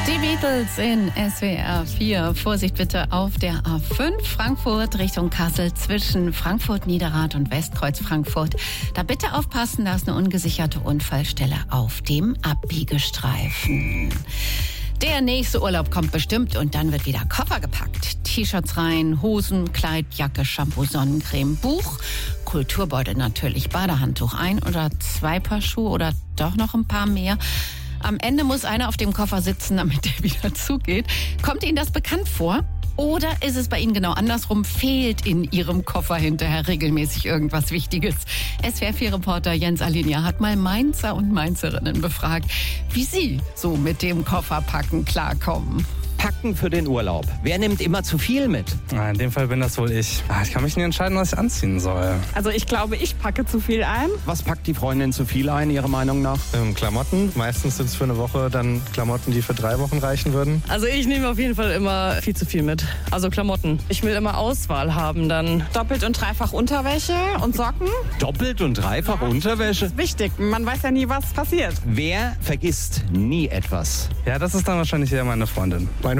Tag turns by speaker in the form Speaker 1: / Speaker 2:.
Speaker 1: Die Beatles in SWR 4. Vorsicht bitte auf der A5 Frankfurt Richtung Kassel zwischen Frankfurt Niederrad und Westkreuz Frankfurt. Da bitte aufpassen, da ist eine ungesicherte Unfallstelle auf dem Abbiegestreifen. Der nächste Urlaub kommt bestimmt und dann wird wieder Koffer gepackt. T-Shirts rein, Hosen, Kleid, Jacke, Shampoo, Sonnencreme, Buch, Kulturbeutel natürlich, Badehandtuch, 1 oder 2 Paar Schuhe oder doch noch ein paar mehr. Am Ende muss einer auf dem Koffer sitzen, damit der wieder zugeht. Kommt Ihnen das bekannt vor? Oder ist es bei Ihnen genau andersrum? Fehlt in Ihrem Koffer hinterher regelmäßig irgendwas Wichtiges? SWR4-Reporter Jens Alinia hat mal Mainzer und Mainzerinnen befragt, wie sie so mit dem Kofferpacken klarkommen.
Speaker 2: Packen für den Urlaub. Wer nimmt immer zu viel mit?
Speaker 3: In dem Fall bin das wohl ich. Ich kann mich nie entscheiden, was ich anziehen soll.
Speaker 4: Also ich glaube, ich packe zu viel ein.
Speaker 2: Was packt die Freundin zu viel ein, Ihrer Meinung nach?
Speaker 3: Klamotten. Meistens sind es für eine Woche dann Klamotten, die für 3 Wochen reichen würden.
Speaker 4: Also ich nehme auf jeden Fall immer viel zu viel mit. Also Klamotten. Ich will immer Auswahl haben dann. Doppelt und dreifach Unterwäsche und Socken.
Speaker 2: Doppelt und dreifach Unterwäsche?
Speaker 4: Wichtig, man weiß ja nie, was passiert.
Speaker 2: Wer vergisst nie etwas?
Speaker 3: Ja, das ist dann wahrscheinlich eher meine Freundin.